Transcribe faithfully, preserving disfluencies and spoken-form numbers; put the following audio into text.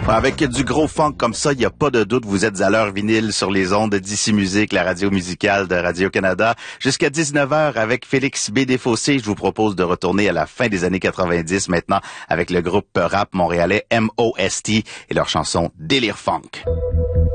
Avec du gros funk comme ça, il n'y a pas de doute, vous êtes à l'heure vinyle sur les ondes d'Ici Musique, la radio musicale de Radio-Canada. Jusqu'à dix-neuf heures avec Félix B. Desfossés, je vous propose de retourner à la fin des années quatre-vingt-dix maintenant avec le groupe rap montréalais M O S T et leur chanson Délire Funk.